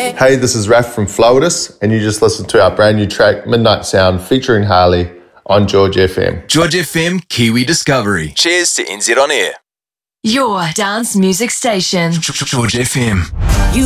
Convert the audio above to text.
Hey, this is Raf from Floatus, and you just listened to our brand new track, Midnight Sound, featuring Harley on George FM. George FM, Kiwi Discovery. Cheers to NZ On Air. Your dance music station. George FM.